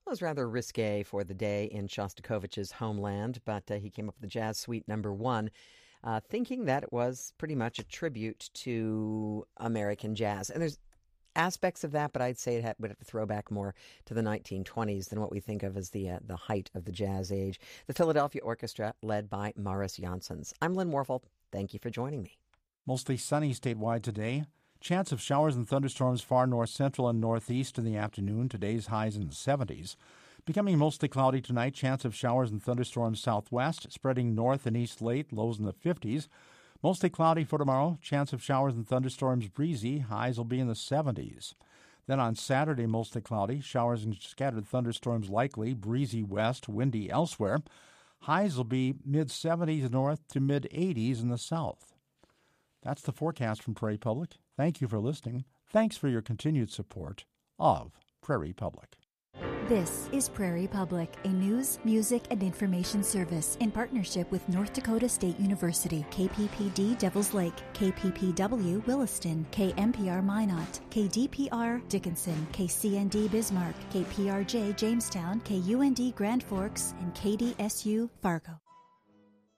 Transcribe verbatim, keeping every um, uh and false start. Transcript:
It was rather risque for the day in Shostakovich's homeland, but uh, he came up with the Jazz Suite number one, uh, thinking that it was pretty much a tribute to American jazz. And there's aspects of that, but I'd say it had, would have to throw back more to the nineteen twenties than what we think of as the uh, the height of the jazz age. The Philadelphia Orchestra, led by Maurice Janssens. I'm Lynn Warfel. Thank you for joining me. Mostly sunny statewide today. Chance of showers and thunderstorms far north central and northeast in the afternoon. Today's highs in the seventies. Becoming mostly cloudy tonight. Chance of showers and thunderstorms southwest, spreading north and east late. Lows in the fifties. Mostly cloudy for tomorrow. Chance of showers and thunderstorms breezy. Highs will be in the seventies. Then on Saturday, mostly cloudy. Showers and scattered thunderstorms likely. Breezy west, windy elsewhere. Highs will be mid-seventies north to mid-eighties in the south. That's the forecast from Prairie Public. Thank you for listening. Thanks for your continued support of Prairie Public. This is Prairie Public, a news, music, and information service in partnership with North Dakota State University, K P P D Devils Lake, K P P W Williston, K M P R Minot, K D P R Dickinson, K C N D Bismarck, K P R J Jamestown, K U N D Grand Forks, and K D S U Fargo.